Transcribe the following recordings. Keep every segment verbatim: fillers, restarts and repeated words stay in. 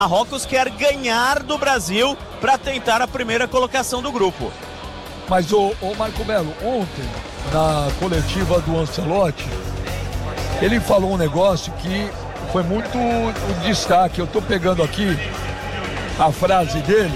Marrocos quer ganhar do Brasil para tentar a primeira colocação do grupo. Mas o, o Marco Melo, ontem, na coletiva do Ancelotti, ele falou um negócio que foi muito um destaque. Eu estou pegando aqui a frase dele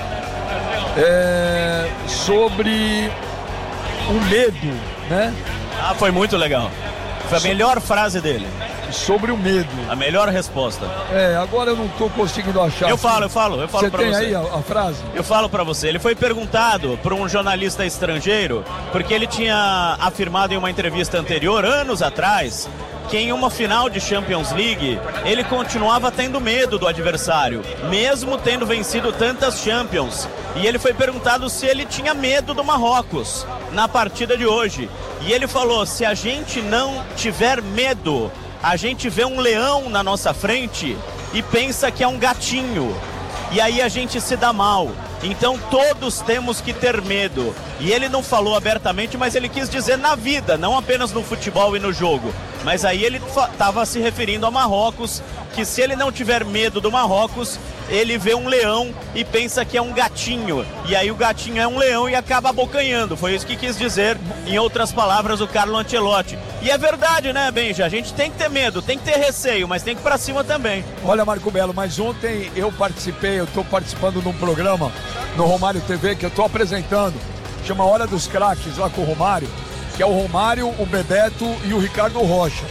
é, sobre o medo, né? Ah, foi muito legal. Foi a melhor frase dele. Sobre o medo. A melhor resposta. É, agora eu não tô conseguindo achar. Eu assim. falo, eu falo, eu falo você pra você. Você tem aí a, a frase? Eu falo pra você. Ele foi perguntado por um jornalista estrangeiro, porque ele tinha afirmado em uma entrevista anterior, anos atrás, que em uma final de Champions League, ele continuava tendo medo do adversário, mesmo tendo vencido tantas Champions. E ele foi perguntado se ele tinha medo do Marrocos na partida de hoje. E ele falou, se a gente não tiver medo, a gente vê um leão na nossa frente e pensa que é um gatinho. E aí a gente se dá mal. Então todos temos que ter medo. E ele não falou abertamente, mas ele quis dizer na vida, não apenas no futebol e no jogo. Mas aí ele estava se referindo a Marrocos, que se ele não tiver medo do Marrocos, ele vê um leão e pensa que é um gatinho. E aí o gatinho é um leão e acaba abocanhando. Foi isso que quis dizer, em outras palavras, o Carlo Ancelotti. E é verdade, né, Benja? A gente tem que ter medo, tem que ter receio, mas tem que ir pra cima também. Olha, Marco Melo, mas ontem eu participei, eu tô participando de um programa no Romário T V que eu tô apresentando. Chama Hora dos Craques, lá com o Romário, que é o Romário, o Bebeto e o Ricardo Rocha.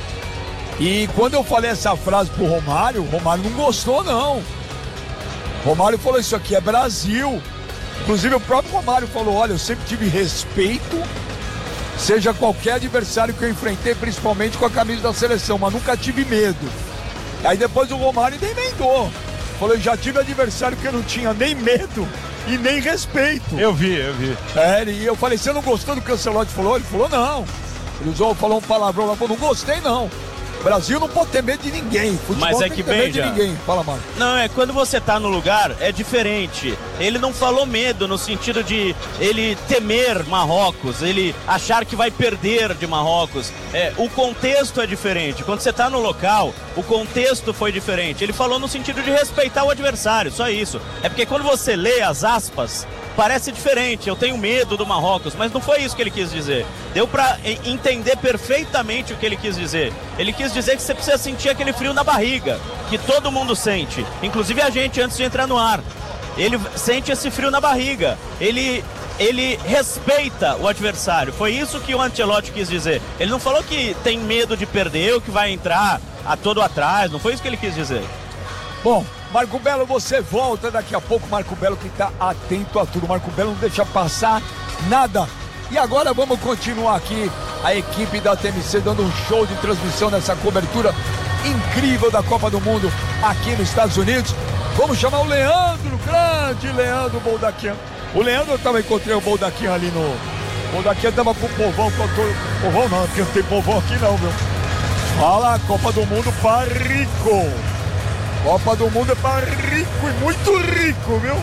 E quando eu falei essa frase pro Romário, o Romário não gostou, não. Romário falou, isso aqui é Brasil. Inclusive o próprio Romário falou, olha, eu sempre tive respeito, seja qualquer adversário que eu enfrentei, principalmente com a camisa da seleção, mas nunca tive medo. Aí depois o Romário ainda emendou. Falou, eu já tive adversário que eu não tinha nem medo e nem respeito. Eu vi, eu vi. É, e eu falei, você não gostou do que o Ancelotti falou? Ele falou, não. Ele usou, falou um palavrão lá, falou, não gostei não. O Brasil não pode ter medo de ninguém. Futebol Mas é tem que, ter medo Benja, de ninguém. Fala, Mário. Não, é quando você tá no lugar, é diferente. Ele não falou medo no sentido de ele temer Marrocos, ele achar que vai perder de Marrocos. É, o contexto é diferente. Quando você tá no local, o contexto foi diferente. Ele falou no sentido de respeitar o adversário, só isso. É porque quando você lê as aspas, parece diferente, eu tenho medo do Marrocos, mas não foi isso que ele quis dizer. Deu pra entender perfeitamente o que ele quis dizer. Ele quis dizer que você precisa sentir aquele frio na barriga, que todo mundo sente, inclusive a gente antes de entrar no ar. Ele sente esse frio na barriga, ele, ele respeita o adversário, foi isso que o Ancelotti quis dizer. Ele não falou que tem medo de perder ou que vai entrar a todo atrás, não foi isso que ele quis dizer. Bom, Marco Belo, você volta daqui a pouco. Marco Belo que tá atento a tudo. Marco Belo não deixa passar nada. E agora vamos continuar aqui. A equipe da T M C dando um show de transmissão nessa cobertura incrível da Copa do Mundo aqui nos Estados Unidos. Vamos chamar o Leandro, grande Leandro Boldaquian. O Leandro, eu tava encontrei o Boldaquian ali no... O Boldaquian tava com o povão, com o povão não, porque não tem povão aqui não, viu? Fala, Copa do Mundo para rico. Copa do Mundo é para rico e muito rico, viu?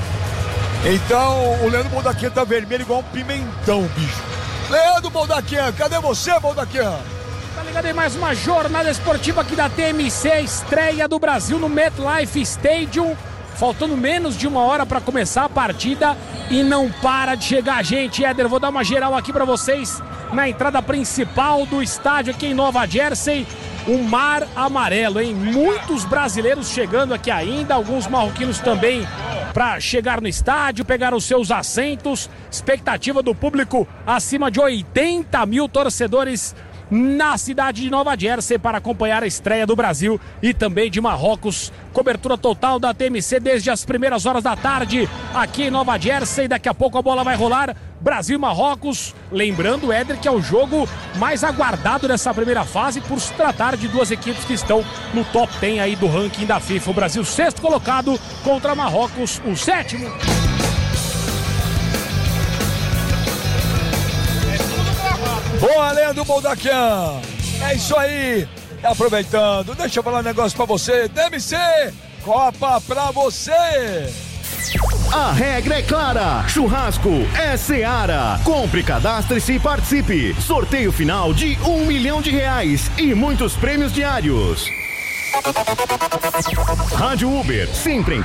Então, o Leandro Boldaquian tá vermelho igual um pimentão, bicho. Leandro Boldaquian, cadê você, Boldaquian? Tá ligado aí mais uma jornada esportiva aqui da T M C, estreia do Brasil no MetLife Stadium. Faltando menos de uma hora para começar a partida e não para de chegar gente. Éder, vou dar uma geral aqui para vocês na entrada principal do estádio aqui em Nova Jersey. O mar amarelo, hein? Muitos brasileiros chegando aqui ainda, alguns marroquinos também para chegar no estádio, pegar os seus assentos. Expectativa do público acima de oitenta mil torcedores na cidade de Nova Jersey para acompanhar a estreia do Brasil e também de Marrocos. Cobertura total da T M C desde as primeiras horas da tarde aqui em Nova Jersey. Daqui a pouco a bola vai rolar. Brasil e Marrocos. Lembrando, Éder, que é o jogo mais aguardado dessa primeira fase por se tratar de duas equipes que estão no top dez aí do ranking da FIFA. O Brasil sexto colocado contra Marrocos, o sétimo. Boa, Leandro Boldaquian. É isso aí. Aproveitando, deixa eu falar um negócio pra você. T M C, Copa pra você. A regra é clara. Churrasco é Seara. Compre, cadastre-se e participe. Sorteio final de um milhão de reais e muitos prêmios diários. Rádio Uber, sempre em